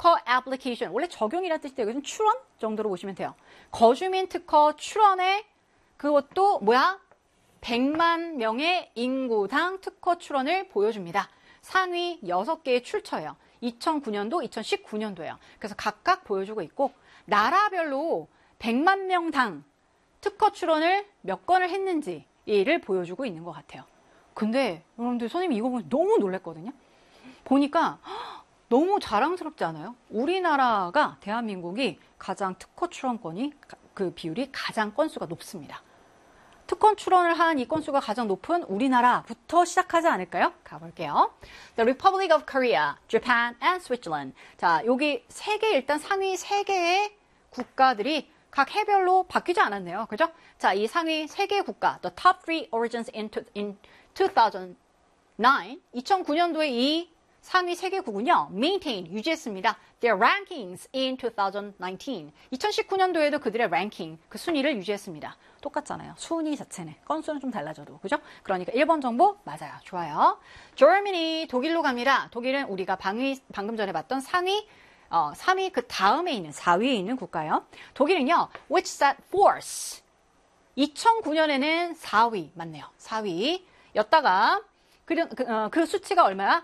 특허 application. 원래 적용이라는 뜻인데 여기서는 출원 정도로 보시면 돼요. 거주민 특허 출원에 그것도 뭐야? 100만 명의 인구당 특허 출원을 보여줍니다. 상위 6개의 출처예요. 2009년도, 2019년도예요. 그래서 각각 보여주고 있고 나라별로 100만 명당 특허 출원을 몇 건을 했는지를 보여주고 있는 것 같아요. 근데 여러분들 선생님이 이거 보면 너무 놀랐거든요. 보니까 너무 자랑스럽지 않아요? 우리나라가 대한민국이 가장 특허 출원권이 그 비율이 가장 건수가 높습니다. 특허 출원을 한 이 건수가 가장 높은 우리나라부터 시작하지 않을까요? 가볼게요. The Republic of Korea, Japan, and Switzerland. 자, 여기 일단 상위 3개의 국가들이 각 해별로 바뀌지 않았네요. 그죠? 자, 이 상위 3개의 국가, the top 3 origins in 2009, 2009년도에 이 상위 3개국은요, maintain, 유지했습니다. Their rankings in 2019. 2019년도에도 그들의 랭킹, 그 순위를 유지했습니다. 똑같잖아요. 순위 자체는. 건수는 좀 달라져도. 그죠? 그러니까 1번 정보 맞아요. 좋아요. Germany, 독일로 갑니다. 독일은 우리가 방금 전에 봤던 상위 3위 그 다음에 있는 4위에 있는 국가예요. 독일은요, which set fourth. 2009년에는 4위, 맞네요. 4위였다가 그 수치가 얼마야?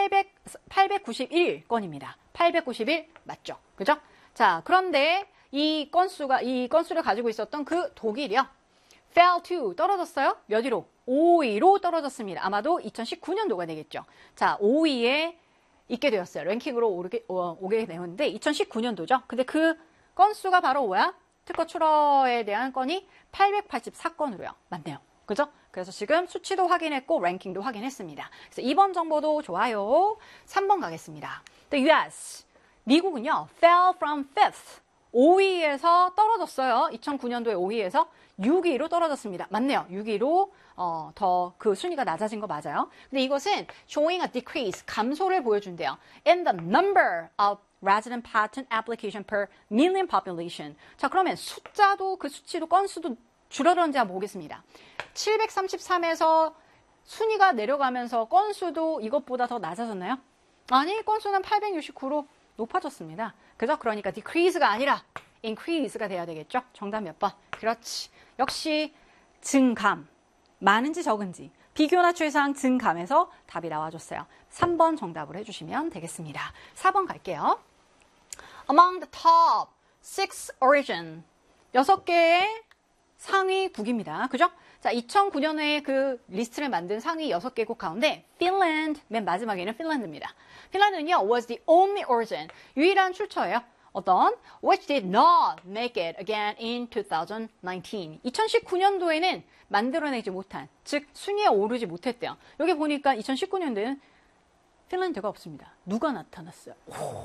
891건입니다. 891 맞죠? 그죠? 자, 그런데 이 건수를 가지고 있었던 그 독일이요. fell to 떨어졌어요. 몇 위로? 5위로 떨어졌습니다. 아마도 2019년도가 되겠죠. 자, 5위에 있게 되었어요. 랭킹으로 오게 되었는데 2019년도죠. 근데 그 건수가 바로 뭐야? 특허 출원에 대한 건이 884건으로요. 맞네요. 그죠? 그래서 지금 수치도 확인했고 랭킹도 확인했습니다. 그래서 2번 정보도 좋아요. 3번 가겠습니다. The US. 미국은요. fell from 5th. 5위에서 떨어졌어요. 2009년도에 5위에서 6위로 떨어졌습니다. 맞네요. 6위로 더 그 순위가 낮아진 거 맞아요. 근데 이것은 showing a decrease, 감소를 보여준대요. In the number of resident patent application per million population. 자, 그러면 숫자도 그 수치도 건수도 줄어들었는지 한번 보겠습니다. 733에서 순위가 내려가면서 건수도 이것보다 더 낮아졌나요? 아니, 건수는 869로 높아졌습니다. 그죠? 그러니까 decrease가 아니라 increase가 돼야 되겠죠? 정답 몇 번? 그렇지. 역시 증감. 많은지 적은지. 비교나 추이사항 증감에서 답이 나와줬어요. 3번 정답을 해주시면 되겠습니다. 4번 갈게요. Among the top 6 origin. 6개의 상위국입니다. 그죠? 자, 2009년에 그 리스트를 만든 상위 6개국 가운데 핀란드, 맨 마지막에는 핀란드입니다. 핀란드는요, was the only origin, 유일한 출처예요. 어떤? which did not make it again in 2019. 2019년도에는 만들어내지 못한, 즉 순위에 오르지 못했대요. 여기 보니까 2019년도에는 핀란드가 없습니다. 누가 나타났어요?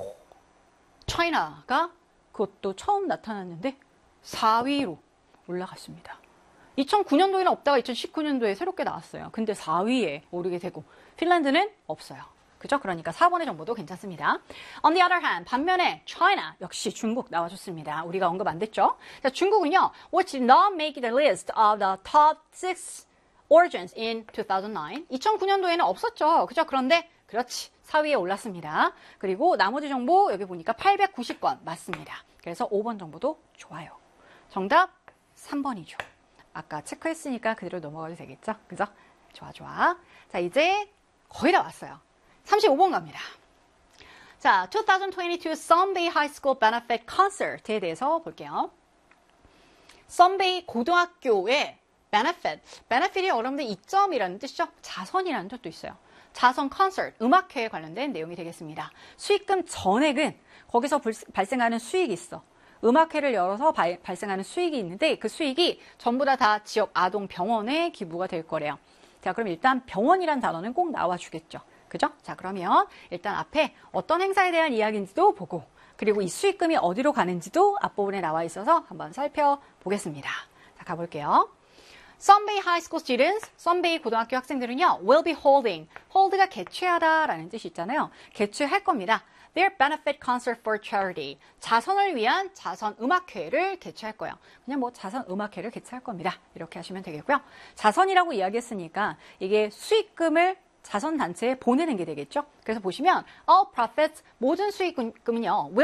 차이나가 그것도 처음 나타났는데 4위로 올라갔습니다. 2009년도에는 없다가 2019년도에 새롭게 나왔어요. 근데 4위에 오르게 되고 핀란드는 없어요. 그죠? 그러니까 4번의 정보도 괜찮습니다. On the other hand, 반면에 China, 역시 중국 나와줬습니다. 우리가 언급 안 됐죠? 자, 중국은요, which did not make the list of the top 6 origins in 2009. 2009년도에는 없었죠. 그죠? 그런데 그렇지, 4위에 올랐습니다. 그리고 나머지 정보 여기 보니까 890건 맞습니다. 그래서 5번 정보도 좋아요. 정답 3번이죠. 아까 체크했으니까 그대로 넘어가도 되겠죠? 그죠? 좋아, 좋아. 자, 이제 거의 다 왔어요. 35번 갑니다. 자, 2022 Sunbay High School Benefit Concert에 대해서 볼게요. Sunbay 고등학교의 benefit이 여러분들 이점이라는 뜻이죠? 자선이라는 뜻도 있어요. 자선 콘서트, 음악회에 관련된 내용이 되겠습니다. 수익금 전액은 거기서 발생하는 수익이 있어. 음악회를 열어서 발생하는 수익이 있는데 그 수익이 전부 다 지역 아동병원에 기부가 될 거래요. 자, 그럼 일단 병원이란 단어는 꼭 나와주겠죠. 그죠? 자, 그러면 일단 앞에 어떤 행사에 대한 이야기인지도 보고 그리고 이 수익금이 어디로 가는지도 앞부분에 나와 있어서 한번 살펴보겠습니다. 자, 가볼게요. Sunbay High School students, Sunbay 고등학교 학생들은요, will be hold가 개최하다라는 뜻이 있잖아요. 개최할 겁니다. Their benefit concert for charity. 자선을 위한 자선 음악회를 개최할 거예요. 그냥 뭐 자선 음악회를 개최할 겁니다. 이렇게 하시면 되겠고요. 자선이라고 이야기했으니까 이게 수익금을 자선단체에 보내는 게 되겠죠. 그래서 보시면 all profits 모든 수익금은요 will